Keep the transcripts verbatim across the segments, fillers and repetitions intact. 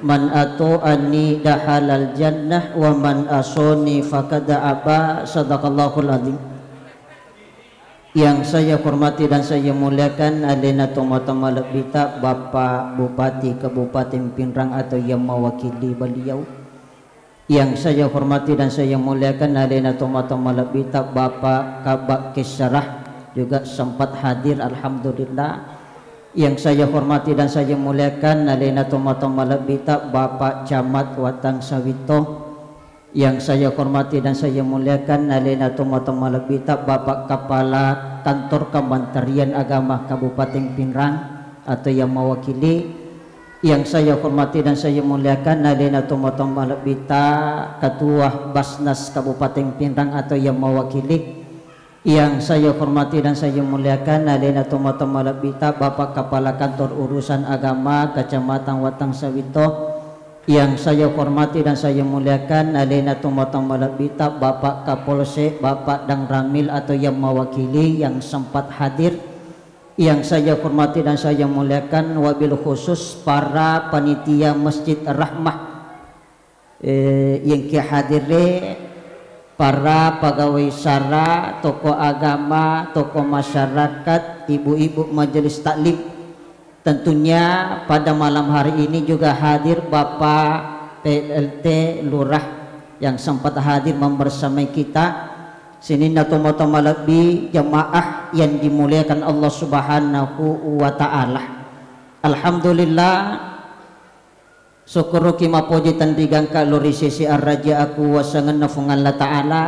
man atu'ani dahalal jannah wa man asoni faqad aba. Sadaqallahul azim. Yang saya hormati dan saya muliakan alena tomata malabita Bapak Bupati Kabupaten Pinrang atau yang mewakili beliau. Yang saya hormati dan saya muliakan alena tomata malabita Bapak Kabak Kisarah juga sempat hadir, alhamdulillah. Yang saya hormati dan saya muliakan alena tomata malabita Bapak Camat Watang Sawito. Yang saya hormati dan saya muliakan alena tomata malabita Bapak Kepala Kantor Kementerian Agama Kabupaten Pinrang atau yang mewakili. Yang saya hormati dan saya muliakan alena tomata malabita Ketua Basnas Kabupaten Pinrang atau yang mewakili. Yang saya hormati dan saya muliakan alena tomata malabita Bapak Kepala Kantor Urusan Agama Kecamatan Watang Sawito. Yang saya hormati dan saya muliakan alena tomata malabita Bapak Kapolsek Bapak Dang Ramil atau yang mewakili yang sempat hadir. Yang saya hormati dan saya muliakan wabil khusus para panitia Masjid Rahmah eh, yang hadir, para pegawai syara, tokoh agama, tokoh masyarakat, ibu-ibu majelis taklim. Tentunya pada malam hari ini juga hadir Bapak P L T Lurah yang sempat hadir membersamai kita. Sini natomata malabi jamaah yang dimuliakan Allah Subhanahu wa taala. Alhamdulillah syukur kima puji tandigang ka lori sisi arraja aku wasangan nafungan la taala.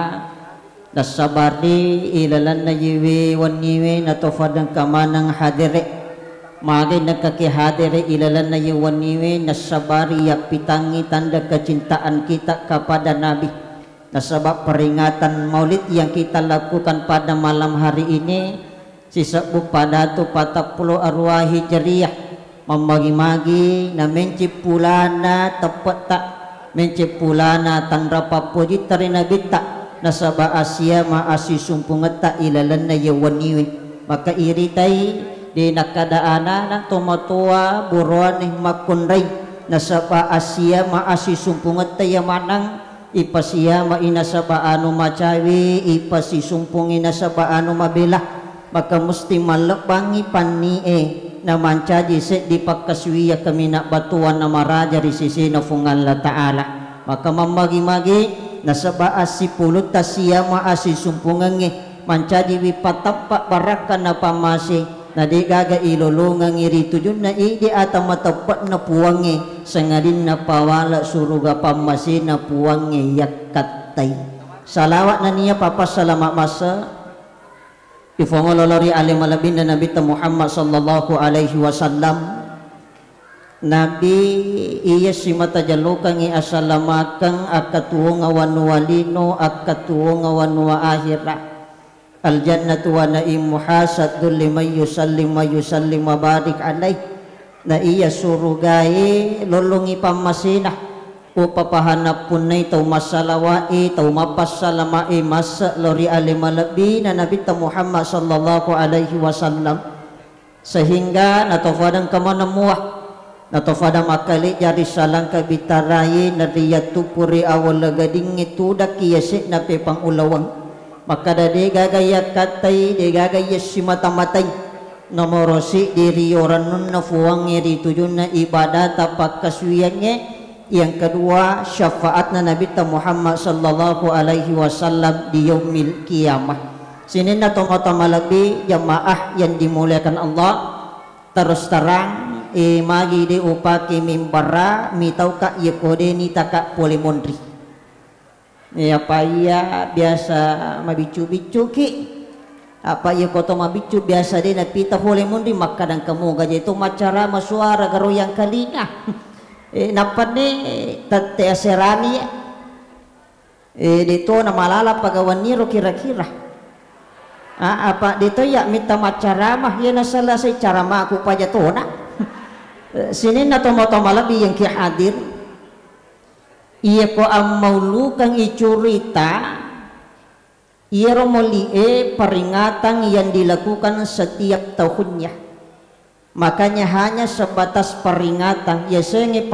Nasabari ilalan na yiwi waniwi natofadang kamanang hadire. Magi nagkakihadere ilalan na yuwaniwi nasabari yak pitangi tanda kecintaan kita kepada Nabi. Nasabab peringatan maulid yang kita lakukan pada malam hari ini sisabuk pada tu patap puluh arwah hijriyah memagi-magi na mencipulana tepat tak mencipulana tanda papuji tari Nabi tak nasaba Asia maasi sumpungeta ilalan na yuwaniwi. Maka iritai di nakadaana ng tumatua buruan ng makunray nasaba Asia maasi sumpungat tayo manang ipasiya mainasaba ano macawi ipasi sumpungin nasaba ano mabila. Maka musti malabangi panie na manca jise di pagkaswiya kami na batuan na maraja di sisi na fungan la taala. Maka mamagi-magi nasaba asi pulot tasiya maasi sumpungan manca di wipatapak barakan na pamasi na di gaga ilulungang iri tujuan na idi ata matapat na puwangi sangadin na pawala suruga pamasi na puwangi yakatay. Salawat na niya papasalamat masa ifongololori alim alabin na Nabi Muhammad sallallahu alaihi wasallam. Nabi iya si matajalukang iasalamakan akatuo nga wanuwalino akatuo nga wanuwa ahira. Al jannatu wa naimuha sadul liman yusallim wa yusallim wa barik alaih. Na iya surugay lulungi pamasina upapahanap punay tau masalawai tau mapasalamai masa lori alimalabi na Nabi Muhammad sallallahu alaihi wasallam. Sehingga natofadang kamanamuah natofadang makali jari salang kabitarai nariyatu puri awal lagading itu dakiyasik na pepang ulawang. Maka dadi gagaya katay di gagaya si matamatay nomorosi diri orang nun na fuang iri tujuan na ibadah tapak kaswiyannya. Yang kedua syafaat na Nabi Muhammad sallallahu alaihi wasallam di yaumil qiyamah. Sini na tomata malabi jamaah yang dimuliakan Allah. Terus terang imagi di upaki mimbara mitau ka yekode ni taka polimondri. Ya paya biasa mabicu-bicu ki apa ya koto mabicu biasa din na pita boleh mundi makadang kamu gaja itu macara masuara garo yang kalina eh napan ni tate aserani eh dito na malala pagawan niro kira-kira ah apa dito ya minta macara mah ya nasalah say cara mah aku paja to na sini na tomo-tomo labi yang ki hadir. Iya ko ang maulukang icurita iya romolie peringatan yang dilakukan setiap tahunnya. Makanya hanya sebatas peringatan ya sengi